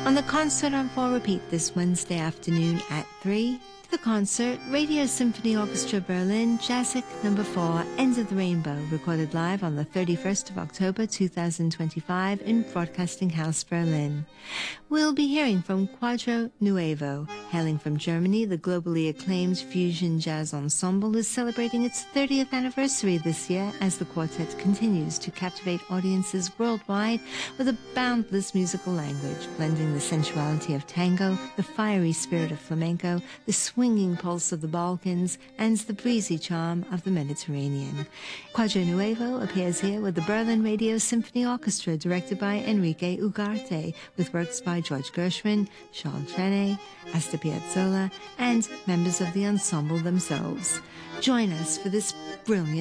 On the concert on full repeat this Wednesday afternoon at 3, the concert, Radio Symphony Orchestra Berlin, Jazzic No. 4, Ends of the Rainbow, recorded live on the 31st of October 2025 in Broadcasting House Berlin. We'll be hearing from Quadro Nuevo. Hailing from Germany, the globally acclaimed fusion jazz ensemble is celebrating its 30th anniversary this year as the quartet continues to captivate audiences worldwide with a boundless musical language, blending the sensuality of tango, the fiery spirit of flamenco, the swinging pulse of the Balkans, and the breezy charm of the Mediterranean. Quadro Nuevo appears here with the Berlin Radio Symphony Orchestra, directed by Enrique Ugarte, with works by George Gershwin, Charles Trenet, Astor Piazzolla, and members of the ensemble themselves. Join us for this brilliant